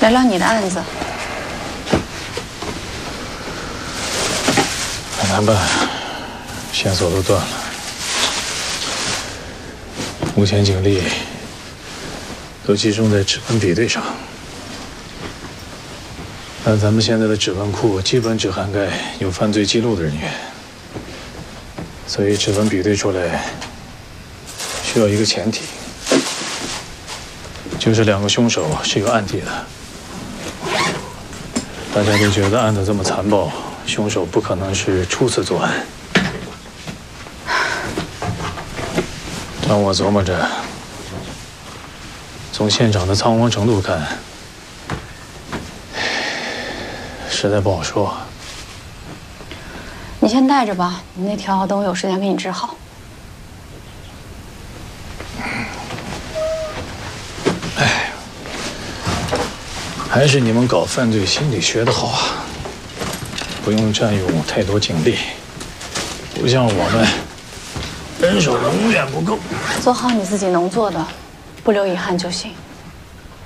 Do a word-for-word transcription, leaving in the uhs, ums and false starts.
聊聊你的案子。 很难办，线索都断了。目前警力都集中在指纹比对上，但咱们现在的指纹库基本只涵盖有犯罪记录的人员，所以指纹比对出来需要一个前提，就是两个凶手是有案底的。大家都觉得案子这么残暴，凶手不可能是初次作案。但我琢磨着，从现场的仓皇程度看，实在不好说。 你先带着吧，你那条等我有时间给你治好。 哎，还是你们搞犯罪心理学的好啊，不用占用太多警力，不像我们人手永远不够。 做好你自己能做的，不留遗憾就行。